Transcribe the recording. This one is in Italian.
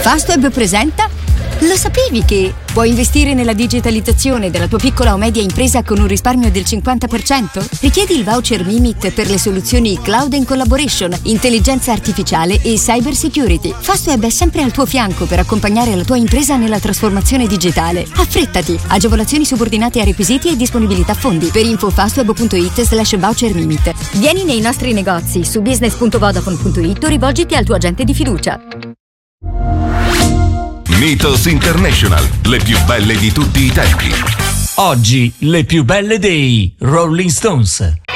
Fastweb presenta. Lo sapevi che puoi investire nella digitalizzazione della tua piccola o media impresa con un risparmio del 50%? Richiedi il voucher Mimit per le soluzioni Cloud and Collaboration, intelligenza artificiale e cyber security. Fastweb è sempre al tuo fianco per accompagnare la tua impresa nella trasformazione digitale. Affrettati! Agevolazioni subordinate a requisiti e disponibilità fondi. Per info fastweb.it/voucher Mimit. Vieni nei nostri negozi su business.vodafone.it o rivolgiti al tuo agente di fiducia. Mythos International, le più belle di tutti i tempi. Oggi le più belle dei Rolling Stones.